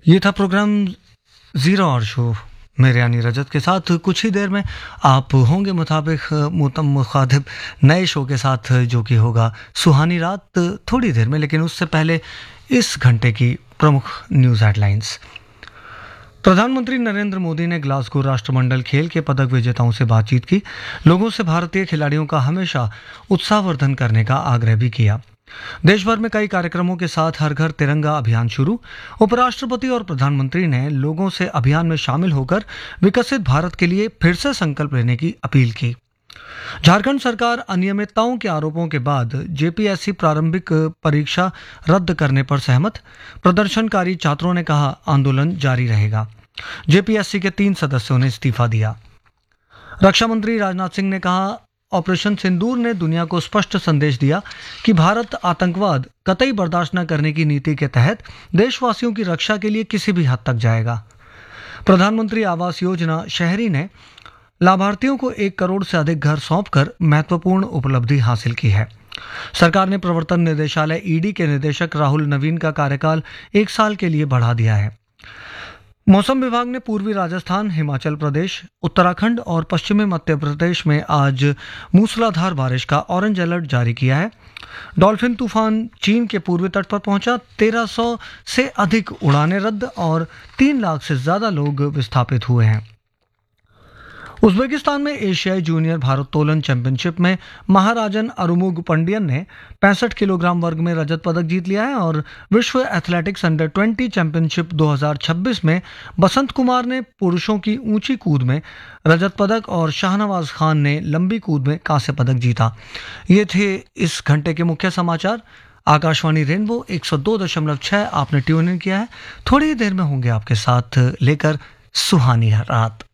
ये था programme zero और शो मेरे यानी रजत के साथ। कुछ ही देर में आप होंगे मुखातिब नए शो के साथ, जो कि होगा सुहानी रात थोड़ी देर में। लेकिन उससे पहले इस घंटे की प्रमुख न्यूज़ हेडलाइंस। प्रधानमंत्री नरेंद्र मोदी ने ग्लासगो राष्ट्रमंडल खेल के पदक विजेताओं से बातचीत की। लोगों से भारतीय खिलाड़ियों का हमेशा उत्साहवर्धन करने का आग्रह भी किया। देश भर में कई कार्यक्रमों के साथ हर घर तिरंगा अभियान शुरू। उपराष्ट्रपति और प्रधानमंत्री ने लोगों से अभियान में शामिल होकर विकसित भारत के लिए फिर से संकल्प लेने की अपील की। झारखंड सरकार अनियमितताओं के आरोपों के बाद जेपीएससी प्रारंभिक परीक्षा रद्द करने पर सहमत। प्रदर्शनकारी छात्रों ने कहा आंदोलन जारी रहेगा। जेपीएससी के 3 सदस्यों ने इस्तीफा दिया। रक्षा मंत्री राजनाथ सिंह ने कहा ऑपरेशन सिंदूर ने दुनिया को स्पष्ट संदेश दिया कि भारत आतंकवाद कतई बर्दाश्त न करने की नीति के तहत देशवासियों की रक्षा के लिए किसी भी हद तक जाएगा। प्रधानमंत्री आवास योजना शहरी ने लाभार्थियों को 1 करोड़ से अधिक घर सौंपकर महत्वपूर्ण उपलब्धि हासिल की है। सरकार ने प्रवर्तन निदेशालय ईडी के निदेशक राहुल नवीन का कार्यकाल 1 साल के लिए बढ़ा दिया है। मौसम विभाग ने पूर्वी राजस्थान, हिमाचल प्रदेश, उत्तराखंड और पश्चिमी मध्य प्रदेश में आज मूसलाधार बारिश का ऑरेंज अलर्ट जारी किया है। डॉल्फिन तूफान चीन के पूर्वी तट पर पहुंचा। 1300 से अधिक उड़ानें रद्द और 3 लाख से ज्यादा लोग विस्थापित हुए हैं। उज्बेकिस्तान में एशियाई जूनियर भारोत्तोलन चैंपियनशिप में महाराजन अरुमुग पंडियन ने 65 किलोग्राम वर्ग में रजत पदक जीत लिया है और विश्व एथलेटिक्स अंडर 20 चैंपियनशिप 2026 में बसंत कुमार ने पुरुषों की ऊंची कूद में रजत पदक और शाहनवाज खान ने लंबी कूद में कांस्य पदक जीता। ये थे इस घंटे के मुख्य समाचार। आकाशवाणी रेनबो 102.6 आपने ट्यून इन किया है। थोड़ी देर में होंगे आपके साथ लेकर सुहानी रात।